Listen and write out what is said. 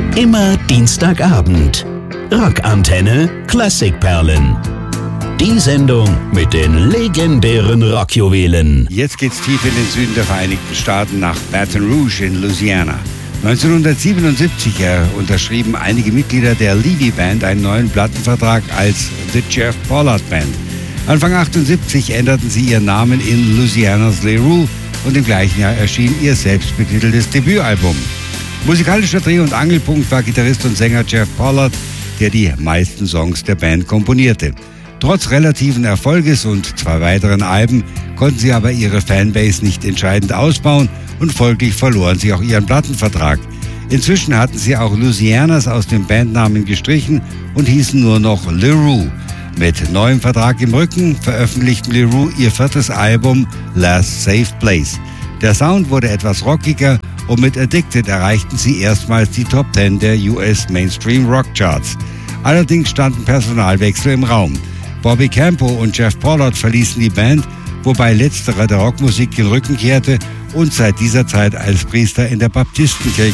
Immer Dienstagabend. Rockantenne Klassikperlen. Die Sendung mit den legendären Rockjuwelen. Jetzt geht's tief in den Süden der Vereinigten Staaten nach Baton Rouge in Louisiana. 1977 unterschrieben einige Mitglieder der Levy Band einen neuen Plattenvertrag als The Jeff Pollard Band. Anfang 78 änderten sie ihren Namen in Louisiana's LeRoux und im gleichen Jahr erschien ihr selbstbetiteltes Debütalbum. Musikalischer Dreh- und Angelpunkt war Gitarrist und Sänger Jeff Pollard, der die meisten Songs der Band komponierte. Trotz relativen Erfolges und 2 weiteren Alben konnten sie aber ihre Fanbase nicht entscheidend ausbauen und folglich verloren sie auch ihren Plattenvertrag. Inzwischen hatten sie auch Louisianas aus dem Bandnamen gestrichen und hießen nur noch LeRoux. Mit neuem Vertrag im Rücken veröffentlichten LeRoux ihr 4. Album Last Safe Place. Der Sound wurde etwas rockiger und mit Addicted erreichten sie erstmals die Top 10 der US Mainstream Rock Charts. Allerdings standen Personalwechsel im Raum. Bobby Campo und Jeff Pollard verließen die Band, wobei letzterer der Rockmusik den Rücken kehrte und seit dieser Zeit als Priester in der Baptistenkirche